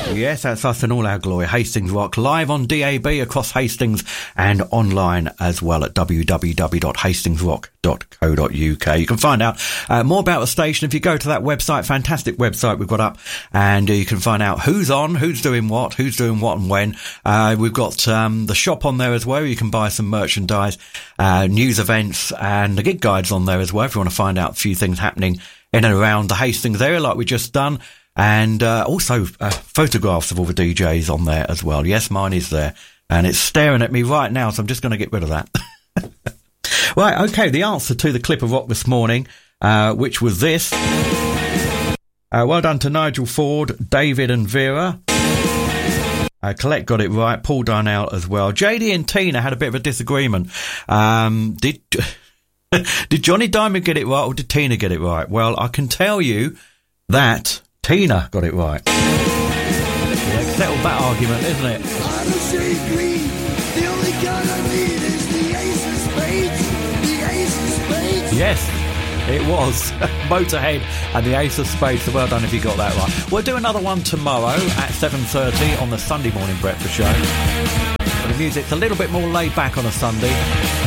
Yes, that's us in all our glory. Hastings Rock, live on DAB across Hastings and online as well at www.hastingsrock.co.uk. You can find out more about the station if you go to that website, fantastic website we've got up, and you can find out who's on, who's doing what and when. We've got the shop on there as well. You can buy some merchandise, news events, and the gig guides on there as well if you want to find out a few things happening in and around the Hastings area like we just done. And also photographs of all the DJs on there as well. Yes, mine is there. And it's staring at me right now, so I'm just going to get rid of that. Right, okay, the answer to the clip of rock this morning, which was this. Well done to Nigel Ford, David and Vera. Colette got it right, Paul Darnell as well. JD and Tina had a bit of a disagreement. Did Johnny Diamond get it right or did Tina get it right? Well, I can tell you that Tina got it right. Yeah, settled that argument, isn't it? I'm a shade green. The only gun I need is the ace of spades. The ace of spades. Yes, it was. Motorhead and the Ace of Spades. So well done if you got that right. We'll do another one tomorrow at 7:30 on the Sunday morning breakfast show. But the music's a little bit more laid back on a Sunday.